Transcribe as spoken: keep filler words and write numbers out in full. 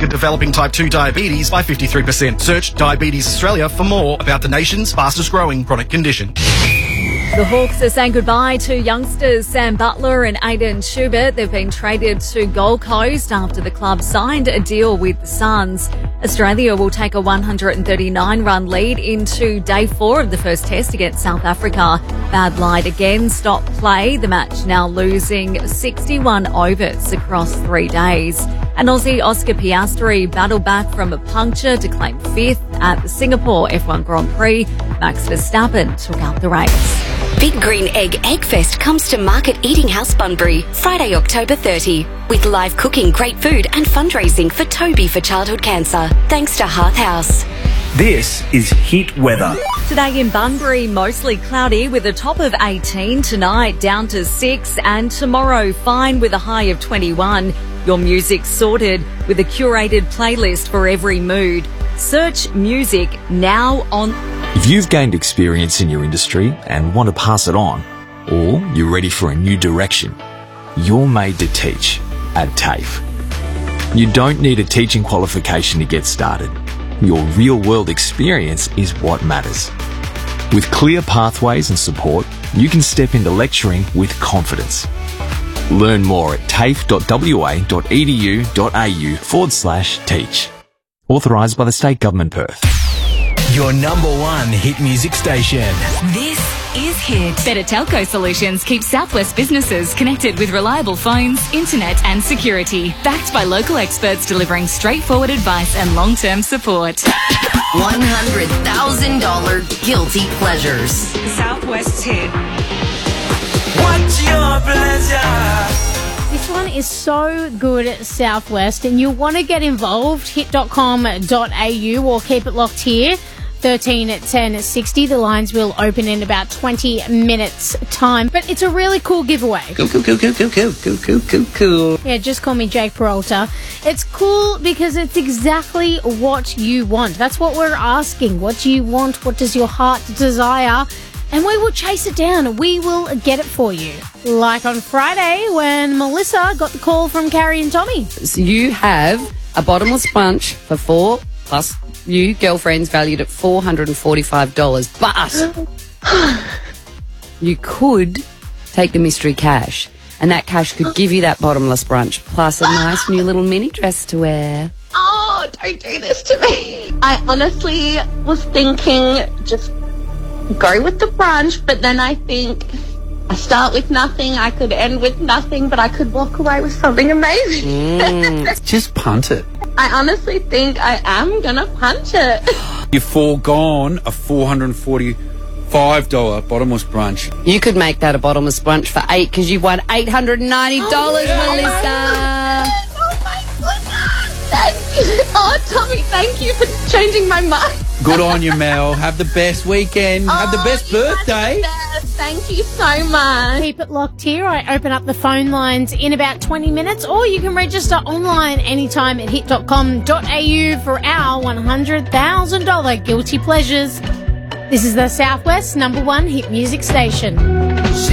risk of developing type two diabetes by fifty-three percent. Search Diabetes Australia for more about the nation's fastest growing chronic condition. The Hawks are saying goodbye to youngsters Sam Butler and Aiden Schubert. They've been traded to Gold Coast after the club signed a deal with the Suns. Australia will take a one hundred thirty-nine run lead into day four of the first test against South Africa. Bad light again stopped play, the match now losing sixty-one overs across three days. And Aussie Oscar Piastri battled back from a puncture to claim fifth at the Singapore F one Grand Prix. Max Verstappen took out the race. Big Green Egg Eggfest comes to Market Eating House Bunbury, Friday, October thirtieth, with live cooking, great food and fundraising for Toby for childhood cancer, thanks to Hearth House. This is Hit Weather. Today in Bunbury, mostly cloudy with a top of eighteen, tonight down to six, and tomorrow fine with a high of twenty-one. Your music's sorted with a curated playlist for every mood. Search music now on... If you've gained experience in your industry and want to pass it on, or you're ready for a new direction, you're made to teach at TAFE. You don't need a teaching qualification to get started. Your real-world experience is what matters. With clear pathways and support, you can step into lecturing with confidence. Learn more at tafe.wa.edu.au forward slash teach. Authorised by the State Government Perth. Your number one hit music station. This is Hit. Better Telco Solutions keeps Southwest businesses connected with reliable phones, internet and security. Backed by local experts delivering straightforward advice and long-term support. one hundred thousand dollars guilty pleasures. Southwest Hit. What's your pleasure? This one is so good at Southwest, and you'll want to get involved. hit dot com dot a u or keep it locked here. thirteen at ten sixty. The lines will open in about twenty minutes time. But it's a really cool giveaway. Cool, cool, cool, cool, cool, cool, cool, cool, cool, cool. Yeah, just call me Jake Peralta. It's cool because it's exactly what you want. That's what we're asking. What do you want? What does your heart desire? And we will chase it down. We will get it for you. Like on Friday when Melissa got the call from Carrie and Tommy. So you have a bottomless brunch for four plus you girlfriends valued at four hundred forty-five dollars. But you could take the mystery cash, and that cash could give you that bottomless brunch plus a nice new little mini dress to wear. Oh, don't do this to me. I honestly was thinking just go with the brunch, but then I think I start with nothing, I could end with nothing, but I could walk away with something amazing. Mm, just punt it. I honestly think I am gonna punch it. You've foregone a four hundred forty-five dollars bottomless brunch. You could make that a bottomless brunch for eight because you've won eight hundred ninety dollars, oh, Melissa. Oh my goodness! Thank you. Oh, Tommy, thank you for changing my mind. Good on you, Mel. Have the best weekend. Oh, Have the best birthday. The best. Thank you so much. Keep it locked here. I open up the phone lines in about twenty minutes, or you can register online anytime at hit dot com dot a u for our one hundred thousand dollars guilty pleasures. This is the Southwest number one hit music station.